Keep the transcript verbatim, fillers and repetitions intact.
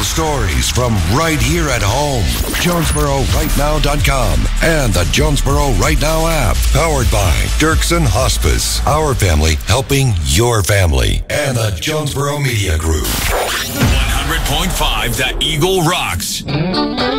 Real stories from right here at home. Jonesboro Right Now dot com and the Jonesboro Right Now app. Powered by Dirksen Hospice. Our family helping your family. And the Jonesboro Media Group. one hundred point five The Eagle rocks.